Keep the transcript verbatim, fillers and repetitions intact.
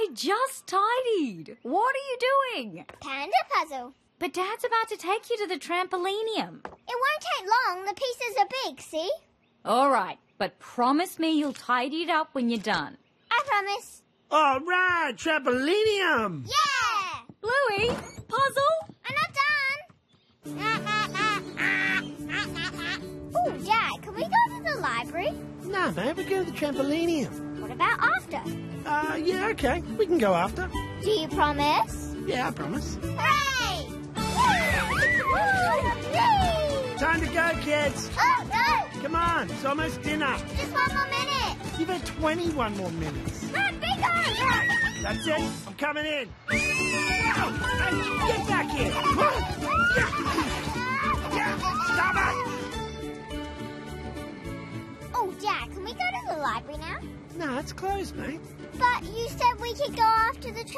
I just tidied. What are you doing? Panda puzzle. But Dad's about to take you to the trampolinium. It won't take long. The pieces are big, see? All right, but promise me you'll tidy it up when you're done. I promise. All right, trampolinium. Yeah! Bluey, puzzle? I'm not done. Oh, Dad, can we go to the library? No, mate, we go to the trampolinium. What about after? Uh, yeah, okay. We can go after. Do you promise? Yeah, I promise. Hooray! Yay! Time to go, kids. Oh, no! Come on, it's almost dinner. Just one more minute. You've had twenty-one more minutes. Run, be gone! That's it. I'm coming in. Oh, hey, get back here. Yeah. Yeah. Stop it. Oh, Dad, can we go to the library now? No, it's closed, mate. But you said we could go after the